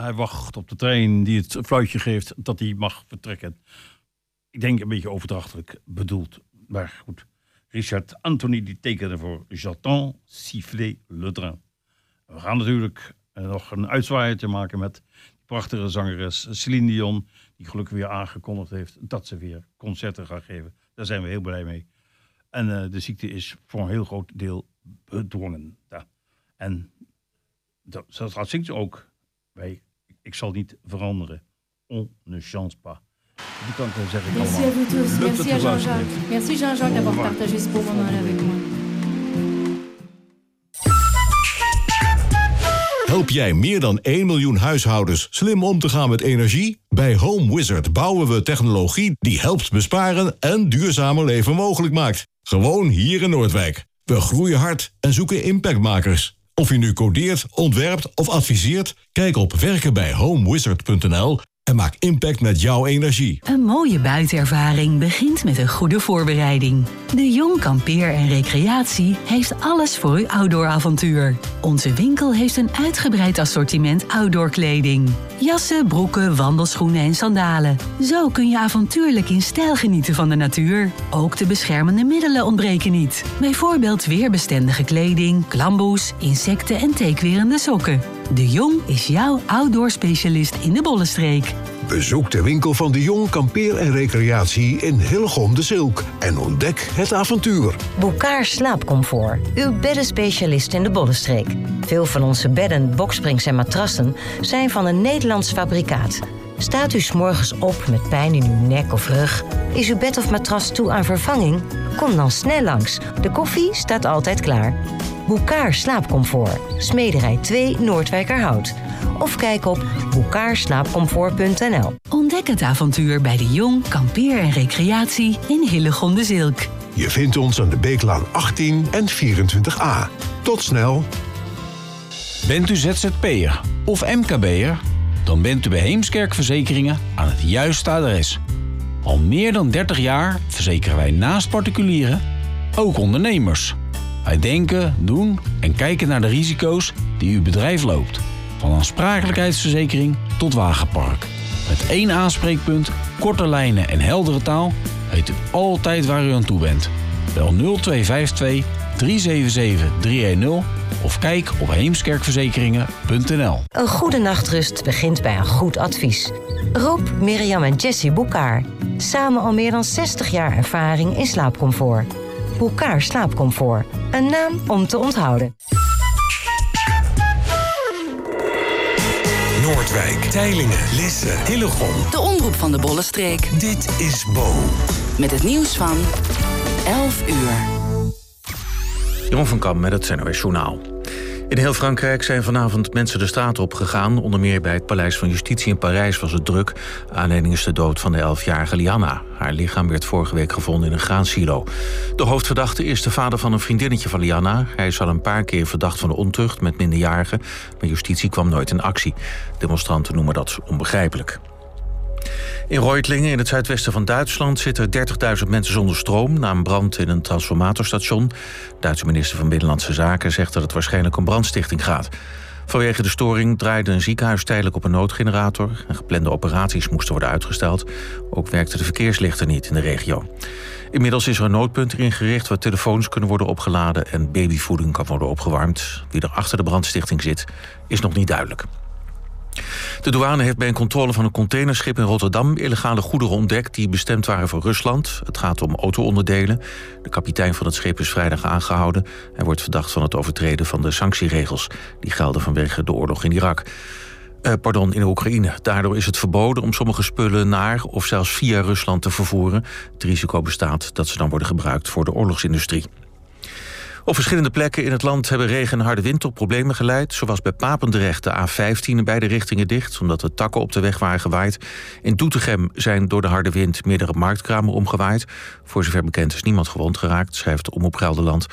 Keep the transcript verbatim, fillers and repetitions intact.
hij wacht op de trein die het fluitje geeft dat hij mag vertrekken. Ik denk een beetje overdrachtelijk bedoeld. Maar goed. Richard Anthony die tekende voor J'entends siffler le train. We gaan natuurlijk nog een uitzwaaier te maken met die prachtige zangeres Céline Dion. Die gelukkig weer aangekondigd heeft dat ze weer concerten gaat geven. Daar zijn we heel blij mee. En uh, de ziekte is voor een heel groot deel bedwongen. Ja. En dat, dat zingt ze ook bij Ik zal niet veranderen. On ne change pas. Die kan ik wel zeggen. Merci allemaal. à vous tous. Leuk Merci dat à u Jean-Jacques. luistert. Merci Jean-Jacques d'avoir partagé ce beau moment-là avec moi. Help jij meer dan één miljoen huishoudens slim om te gaan met energie? Bij Home Wizard bouwen we technologie die helpt besparen en duurzamer leven mogelijk maakt. Gewoon hier in Noordwijk. We groeien hard en zoeken impactmakers. Of je nu codeert, ontwerpt of adviseert, kijk op werken bij homewizard punt n l en maak impact met jouw energie. Een mooie buitenervaring begint met een goede voorbereiding. De Jong Kampeer en Recreatie heeft alles voor uw outdooravontuur. Onze winkel heeft een uitgebreid assortiment outdoorkleding. Jassen, broeken, wandelschoenen en sandalen. Zo kun je avontuurlijk in stijl genieten van de natuur. Ook de beschermende middelen ontbreken niet. Bijvoorbeeld weerbestendige kleding, klamboes, insecten en teekwerende sokken. De Jong is jouw outdoor specialist in de Bollenstreek. Bezoek de winkel van De Jong Kampeer en Recreatie in Hillegom de Zilk en ontdek het avontuur. Boucard Slaapcomfort, uw beddenspecialist in de Bollenstreek. Veel van onze bedden, boksprings en matrassen zijn van een Nederlands fabrikaat. Staat u 's morgens op met pijn in uw nek of rug? Is uw bed of matras toe aan vervanging? Kom dan snel langs. De koffie staat altijd klaar. Boucard Slaapcomfort, Smederij twee Noordwijkerhout. Of kijk op boucard slaapcomfort punt n l. Ontdek het avontuur bij De Jong Kampeer en Recreatie in Hillegom de Zilk. Je vindt ons aan de Beeklaan achttien en vierentwintig a. Tot snel. Bent u Z Z P'er of M K B'er? Dan bent u bij Heemskerk Verzekeringen aan het juiste adres. Al meer dan dertig jaar verzekeren wij naast particulieren ook ondernemers. Wij denken, doen en kijken naar de risico's die uw bedrijf loopt. Van aansprakelijkheidsverzekering tot wagenpark. Met één aanspreekpunt, korte lijnen en heldere taal weet u altijd waar u aan toe bent. Bel nul twee vijf twee, drie zeven zeven, drie een nul of kijk op heemskerkverzekeringen punt n l. Een goede nachtrust begint bij een goed advies. Rob, Mirjam en Jessie Boucard. Samen al meer dan zestig jaar ervaring in slaapcomfort. Boucard Slaapcomfort. Een naam om te onthouden. Noordwijk, Teylingen, Lisse, Hillegom. De omroep van de Bollenstreek. Dit is Bo. Met het nieuws van elf uur. Jeroen van Kam met het N O S Journaal. In heel Frankrijk zijn vanavond mensen de straat op gegaan. Onder meer bij het Paleis van Justitie in Parijs was het druk. Aanleiding is de dood van de elfjarige Lianna. Haar lichaam werd vorige week gevonden in een graansilo. De hoofdverdachte is de vader van een vriendinnetje van Lianna. Hij is al een paar keer verdacht van de ontucht met minderjarigen. Maar justitie kwam nooit in actie. Demonstranten noemen dat onbegrijpelijk. In Reutlingen, in het zuidwesten van Duitsland, zitten dertigduizend mensen zonder stroom na een brand in een transformatorstation. De Duitse minister van Binnenlandse Zaken zegt dat het waarschijnlijk om brandstichting gaat. Vanwege de storing draaide een ziekenhuis tijdelijk op een noodgenerator en geplande operaties moesten worden uitgesteld. Ook werkten de verkeerslichten niet in de regio. Inmiddels is er een noodpunt ingericht waar telefoons kunnen worden opgeladen en babyvoeding kan worden opgewarmd. Wie er achter de brandstichting zit, is nog niet duidelijk. De douane heeft bij een controle van een containerschip in Rotterdam illegale goederen ontdekt die bestemd waren voor Rusland. Het gaat om auto-onderdelen. De kapitein van het schip is vrijdag aangehouden. Hij wordt verdacht van het overtreden van de sanctieregels die gelden vanwege de oorlog in Irak. Uh, pardon, in Oekraïne. Daardoor is het verboden om sommige spullen naar of zelfs via Rusland te vervoeren. Het risico bestaat dat ze dan worden gebruikt voor de oorlogsindustrie. Op verschillende plekken in het land hebben regen en harde wind tot problemen geleid. Zo was bij Papendrecht de A vijftien in beide richtingen dicht, omdat de takken op de weg waren gewaaid. In Doetinchem zijn door de harde wind meerdere marktkramen omgewaaid. Voor zover bekend is niemand gewond geraakt, schrijft Omroep Gelderland.